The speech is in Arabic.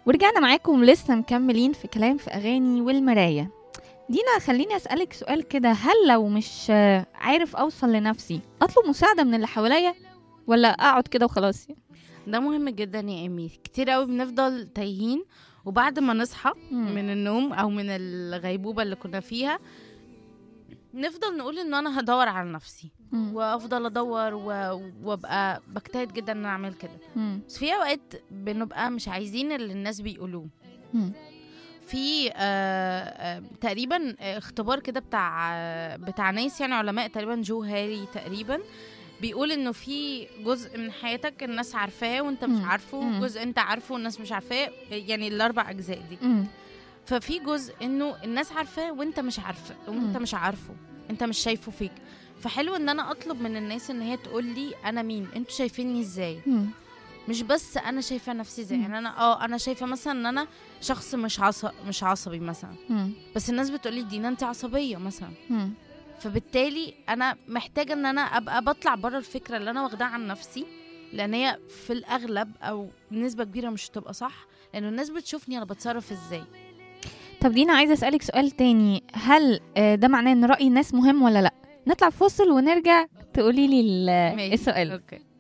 ورجعنا معاكم لسه مكملين في كلام في أغاني والمراية. دينا، خليني أسألك سؤال كده، هل لو مش عارف أوصل لنفسي أطلب مساعدة من اللي حواليا ولا أقعد كده وخلاص؟ ده مهم جدا يا ايمي. كتير قوي بنفضل تايهين، وبعد ما نصحى من النوم او من الغيبوبة اللي كنا فيها نفضل نقول ان انا هدور على نفسي، وافضل ادور وابقى بجتهد جدا ان أنا اعمل كده. بس في اوقات بنبقى مش عايزين اللي الناس بيقولوه. في تقريبا اختبار كده بتاع ناس، يعني علماء تقريبا، جو هاري تقريبا، بيقول انه في جزء من حياتك الناس عارفاه وانت مش عارفه، جزء انت عارفه والناس مش عارفاه، يعني الاربع اجزاء دي. ففي جزء انه الناس عارفاه وانت مش عارفه، وانت مش عارفه، انت مش شايفه فيك. فحلو ان انا اطلب من الناس ان هي تقول لي انا مين، انتوا شايفيني ازاي، مش بس انا شايفه نفسي ازاي. يعني انا شايفه مثلا ان انا شخص مش عصبي مثلا، بس الناس بتقول لي دينا انت عصبيه مثلا. فبالتالي انا محتاجه ان انا ابقى بطلع بره الفكره اللي انا واخداها عن نفسي، لان هي في الاغلب او بنسبه كبيره مش هتبقى صح، لانه الناس بتشوفني انا بتصرف ازاي. طب دينا، عايزة أسألك سؤال تاني، هل ده معناه ان رأي الناس مهم ولا لا؟ نطلع فاصل ونرجع تقولي لي السؤال. اوكي.